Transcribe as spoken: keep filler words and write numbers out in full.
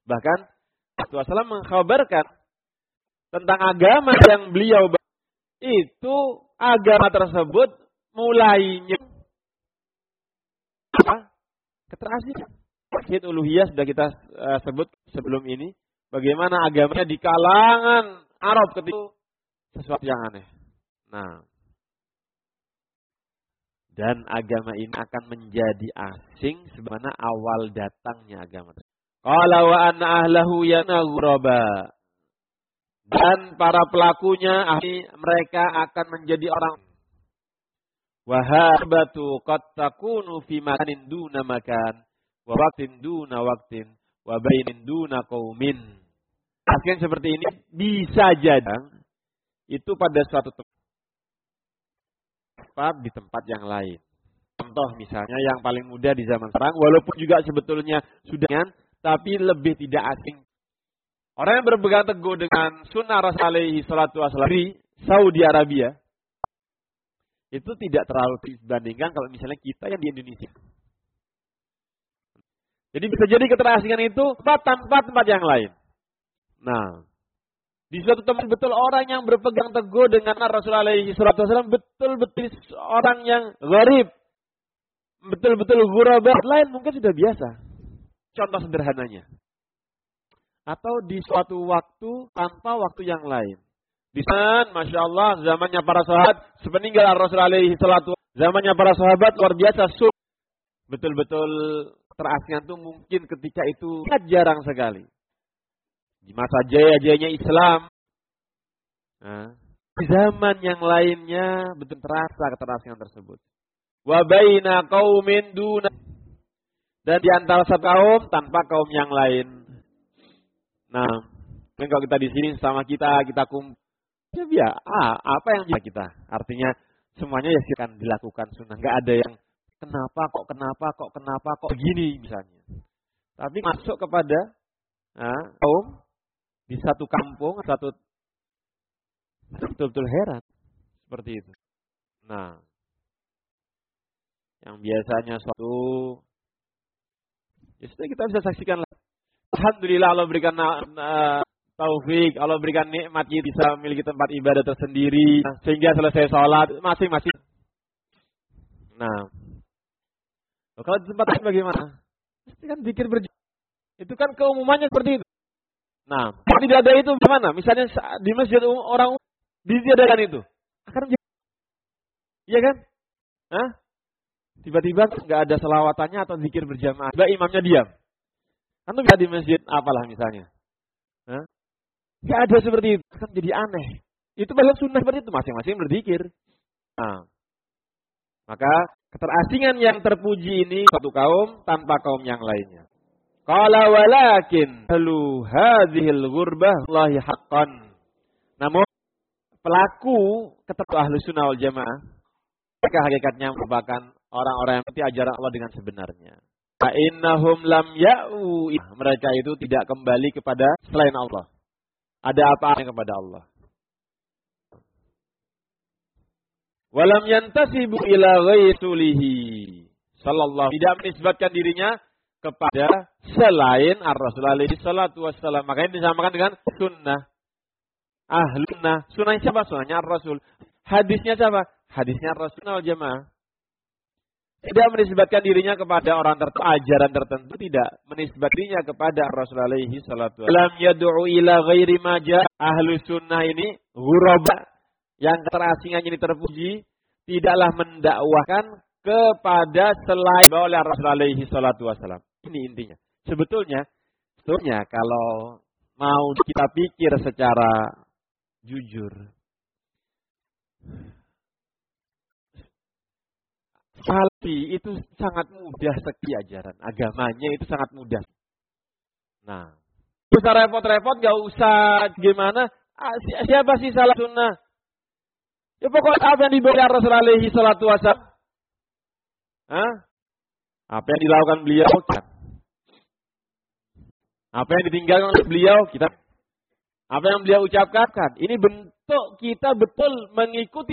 Bahkan Rasulullah shallallahu alaihi wasallam mengkhabarkan tentang agama yang beliau itu agama tersebut mulainya apa? Keterasikan. Tauhid uluhiyah sudah kita uh, sebut sebelum ini. Bagaimana agamanya di kalangan Arab ketika itu sesuatu yang aneh. Nah, dan agama ini akan menjadi asing sebagaimana awal datangnya agama. Qala wa anna ahlahu yanaghraba. Dan para pelakunya ahli mereka akan menjadi orang. Wa habatu qad takunu fi makanin duna makan wa waqtin duna waqtin wa bainin duna qaumin. Akhirnya seperti ini bisa jadi itu pada suatu tempat di tempat yang lain. Contoh misalnya yang paling mudah di zaman sekarang, walaupun juga sebetulnya sudah, tapi lebih tidak asing. Orang yang berpegang teguh dengan sunnah Rasul alaihi salatu wasallam di Saudi Arabia, itu tidak terlalu dibandingkan kalau misalnya kita yang di Indonesia. Jadi bisa jadi keterasingan itu tanpa tempat yang lain. Nah, di suatu tempat betul orang yang berpegang teguh dengan Rasulullah alaihi salatu wasallam betul-betul orang yang gharib, betul-betul ghuraba, lain mungkin sudah biasa. Contoh sederhananya. Atau di suatu waktu tanpa waktu yang lain. Di sana, Masya Allah, zamannya para sahabat, sepeninggal Rasulullah alaihi salatu wasallam, zamannya para sahabat luar biasa sulit. Betul-betul terasingan itu mungkin ketika itu jarang sekali. Di masa jaya-jayanya Islam. Nah, di zaman yang lainnya betul terasa keterasingan tersebut. Wa baina qaumin duna. Dan di antara satu kaum tanpa kaum yang lain. Nah, kalau kita di sini sama kita, kita kumpul. Ya biar, ah, apa yang kita? Artinya semuanya ya akan dilakukan sunnah. Enggak ada yang kenapa kok, kenapa kok, kenapa kok begini misalnya. Tapi masuk kepada nah, kaum di satu kampung, satu betul-betul heran seperti itu. Nah, yang biasanya suatu, ya sudah kita bisa saksikan. Alhamdulillah Allah berikan uh, taufik, Allah berikan nikmat kita bisa memiliki tempat ibadah tersendiri, sehingga selesai sholat masing-masing. Nah, kalau di tempat lain bagaimana? Pasti kan zikir berjamaah. Itu kan keumumannya seperti itu. Nah, kalau tidak ada itu bagaimana? Misalnya di masjid orang ditiadakan itu, akan menjadi, iya kan? Hah? Tiba-tiba nggak ada selawatannya atau zikir berjamaah, tiba imamnya diam. Kan nggak di masjid apalah misalnya. Hah? Nggak ada seperti itu, akan jadi aneh. Itu padahal sunnah seperti itu, masing-masing berzikir. Nah, maka keterasingan yang terpuji ini satu kaum tanpa kaum yang lainnya. Qala walakin halu hadhil ghurbah lahi haqqan. Namun pelaku keterasingan ahlu sunnah wal jamaah mereka hakikatnya merupakan orang-orang yang mengikuti ajaran Allah dengan sebenarnya. Fa innahum lam ya'u, mereka itu tidak kembali kepada selain Allah. Ada apa-apa kepada Allah. Walam yantasibu ila ghaitulihi sallallahu, tidak menisbatkan dirinya kepada selain ar-Rasul alaihi salatu wassalam. Makanya disamakan dengan sunnah. Ahlunah. Sunnah siapa? Sunnahnya ar-Rasul. Hadisnya siapa? Hadisnya ar-Rasul wal jamaah. Tidak menisbatkan dirinya kepada orang tertentu, ajaran tertentu, tidak menisbatkan dirinya kepada Rasul alaihi salatu wasallam. Lam yad'u ila ghairi ma ja'a. Ahlu sunnah ini ghuraba yang keterasingannya ini terpuji, tidaklah mendakwahkan kepada selain oleh Rasul alaihi salatu wasallam. Ini intinya. Sebetulnya, sebetulnya kalau mau kita pikir secara jujur, Salafi itu sangat mudah sekali ajaran. Agamanya itu sangat mudah. Nah, usah repot-repot, gak usah gimana. Ah, siapa sih salaf sunnah? Ya pokoknya apa yang dibawa Rasul alaihi salatu wasallam. Hah? Apa yang dilakukan beliau, kita. Apa yang ditinggalkan oleh beliau, kita. Apa yang beliau ucapkan, ini bentuk kita betul mengikuti